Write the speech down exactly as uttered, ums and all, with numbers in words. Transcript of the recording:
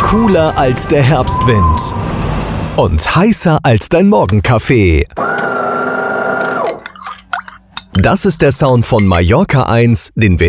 cooler als der Herbstwind und heißer als dein Morgenkaffee. Das ist der Sound von Mallorca eins, den wir